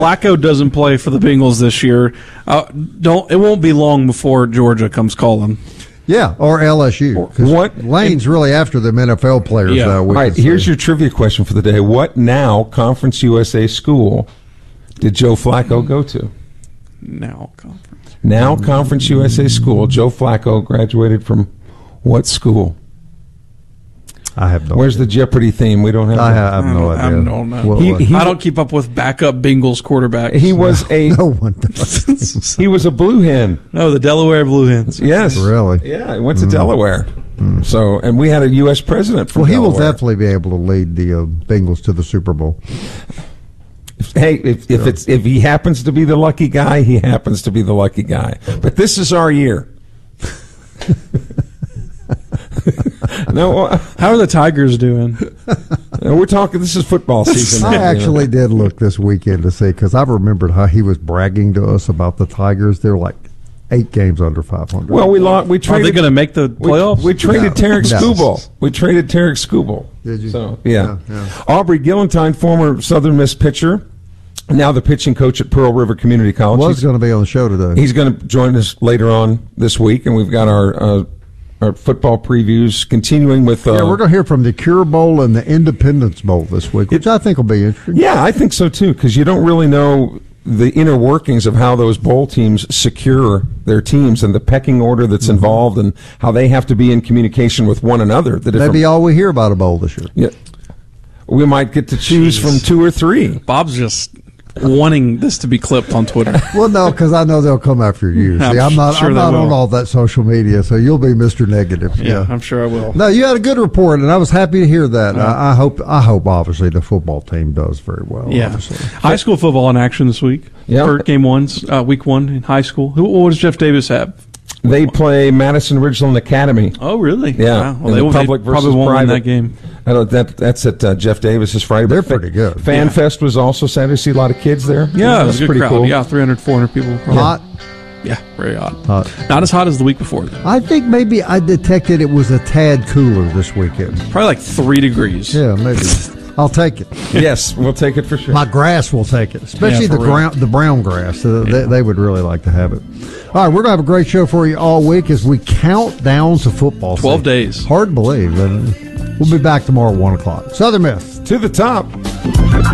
Flacco doesn't play for the Bengals this year, it won't be long before Georgia comes calling. Yeah, or LSU. What Lane's really after them NFL players. Yeah. All right, here's your trivia question for the day. What now Conference USA school did Joe Flacco go to? Now Conference. Now Conference USA school. Joe Flacco graduated from what school? I have no Where's idea. the Jeopardy theme? We don't have I have no idea. I don't know. What- I don't keep up with backup Bengals quarterbacks. He was no one does. he was a blue hen. No, the Delaware Blue Hens. Yes. Really? Yeah, he went to Delaware. So, and we had a U.S. president from Well, he will Delaware. definitely be able to lead the Bengals to the Super Bowl. Hey, if he happens to be the lucky guy, he happens to be the lucky guy. But this is our year. No, How are the Tigers doing? we're talking. This is football season. I actually did look this weekend to see, because I remembered how he was bragging to us about the Tigers. They're like 8 games under 500. Well, we Are traded. they going to make the playoffs? We traded Tarek Skubal. We traded Tarek Skubal. Did you? So yeah. Yeah. Aubrey Gillentine, former Southern Miss pitcher, now the pitching coach at Pearl River Community College. Was going to be on the show today. He's going to join us later on this week, and we've got our football previews continuing with. Yeah, we're going to hear from the Cure Bowl and the Independence Bowl this week, which I think will be interesting. Yeah, I think so too, because you don't really know the inner workings of how those bowl teams secure their teams and the pecking order that's involved and how they have to be in communication with one another. Maybe all we hear about a bowl this year. Yeah, we might get to choose from 2 or 3. Bob's just wanting this to be clipped on Twitter. Well, no, because I know they'll come after you. See, I'm not sure they on will. all that social media, so you'll be Mr. Negative. Yeah, I'm sure I will. No, you had a good report, and I was happy to hear that. I hope obviously the football team does very well. Yeah. Obviously. High school football in action this week. Yeah. Third game week 1 in high school. What does Jeff Davis have? They play Madison Ridgeland Academy. Oh, really? Yeah, Wow. Well, in the public they probably versus won't win private. that game. I don't. That's at Jeff Davis's Friday. They're But pretty good. Fan Fest was also Saturday. See a lot of kids there. Yeah, it was that's a good pretty crowd. cool. Yeah, 300, 400 people. Hot. Yeah, very hot. Hot. Not as hot as the week before. I think maybe I detected it was a tad cooler this weekend. Probably like 3 degrees. Yeah, maybe. I'll take it. Yes, we'll take it for sure. My grass will take it, especially Yeah, for the brown grass. They would really like to have it. All right, we're going to have a great show for you all week as we count down to football 12 season. days. Hard to believe. And we'll be back tomorrow at 1 o'clock. Southern Miss. To the top.